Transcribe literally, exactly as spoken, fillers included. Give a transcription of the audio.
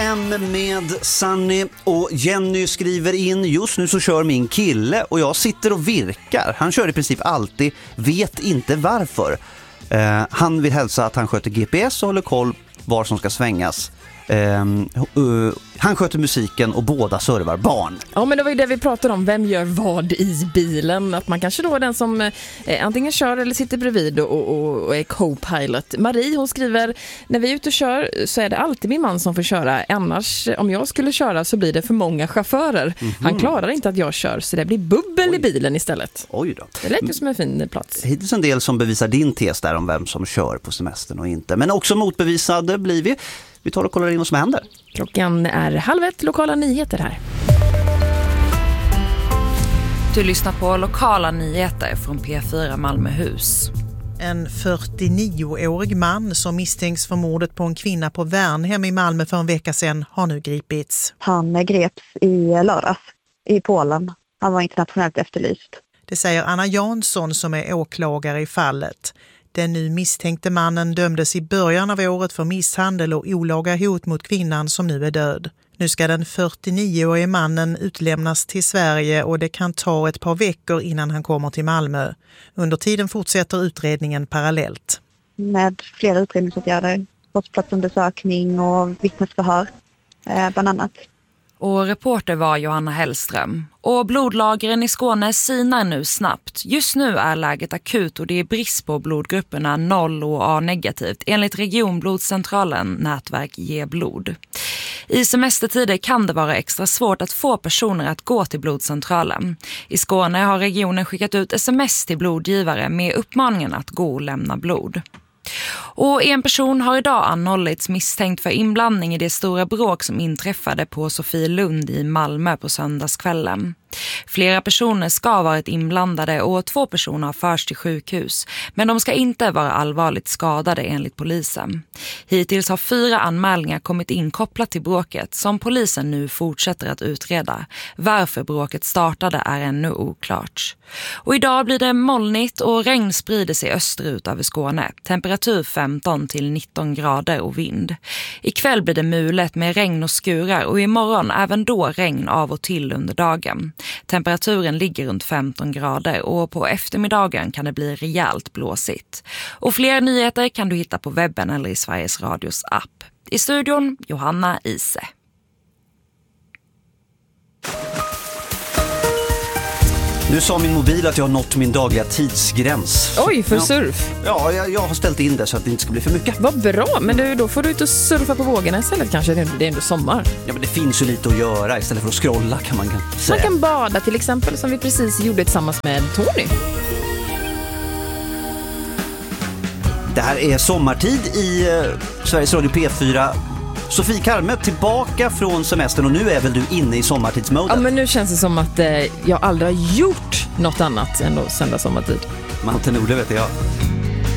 Hem med Sunny, och Jenny skriver in: just nu så kör min kille och jag sitter och virkar. Han kör i princip alltid, vet inte varför. Uh, han vill hälsa att han sköter G P S och håller koll var som ska svängas. Um, uh, han sköter musiken och båda servar barn. Ja, men det var ju det vi pratade om. Vem gör vad i bilen? Att man kanske då är den som eh, antingen kör eller sitter bredvid och, och, och är co-pilot. Marie, hon skriver: när vi är ute och kör så är det alltid min man som får köra. Annars, om jag skulle köra så blir det för många chaufförer. Mm-hmm. Han klarar inte att jag kör, så det blir bubbel Oj. i bilen istället. Oj då. Det lät ju som en fin plats. Hittills en del som bevisar din tes där om vem som kör på semestern och inte. Men också motbevisade blir vi. Vi tar och kollar in vad som händer. Klockan är halv ett, lokala nyheter här. Du lyssnar på lokala nyheter från P fyra Malmöhus. En fyrtionioårig man som misstänks för mordet på en kvinna på Värnhem i Malmö för en vecka sedan har nu gripits. Han greps i lördags i Polen. Han var internationellt efterlyst. Det säger Anna Jansson som är åklagare i fallet. Den nu misstänkte mannen dömdes i början av året för misshandel och olaga hot mot kvinnan som nu är död. Nu ska den fyrtionioårige mannen utlämnas till Sverige och det kan ta ett par veckor innan han kommer till Malmö. Under tiden fortsätter utredningen parallellt. Med flera utredningsåtgärder, brottsplatsundersökning och vittnesförhör eh, bland annat. Och reporter var Johanna Hellström. Och blodlagren i Skåne sinar nu snabbt. Just nu är läget akut och det är brist på blodgrupperna noll och A-negativt enligt regionblodcentralen Nätverk Ge blod. I semestertider kan det vara extra svårt att få personer att gå till blodcentralen. I Skåne har regionen skickat ut sms till blodgivare med uppmaningen att gå och lämna blod. Och en person har idag anhållits misstänkt för inblandning i det stora bråk som inträffade på Sofielund i Malmö på söndagskvällen. Flera personer ska ha varit inblandade och två personer har förts till sjukhus, men de ska inte vara allvarligt skadade enligt polisen. Hittills har fyra anmälningar kommit in kopplat till bråket som polisen nu fortsätter att utreda. Varför bråket startade är ännu oklart. Och idag blir det molnigt och regn sprider sig österut över Skåne. Temperatur femton till nitton grader och vind. Ikväll blir det mulet med regn och skurar och imorgon även då regn av och till under dagen. Temperaturen ligger runt femton grader och på eftermiddagen kan det bli rejält blåsigt. Och fler nyheter kan du hitta på webben eller i Sveriges Radios app. I studion Johanna Ise. Nu sa min mobil att jag har nått min dagliga tidsgräns. Oj, för ja. surf. Ja, jag, jag har ställt in det så att det inte ska bli för mycket. Vad bra, men du, då får du ut och surfa på vågorna istället kanske. Det är ändå sommar. Ja, men det finns ju lite att göra istället för att scrolla kan man säga. Man kan bada till exempel som vi precis gjorde tillsammans med Tony. Det här är sommartid i eh, Sveriges Radio P fyra. Sofie Karme tillbaka från semestern och nu är väl du inne i sommartidsmodet? Ja, men nu känns det som att eh, jag aldrig har gjort något annat än att sända sommartid. Malte Norde vet jag.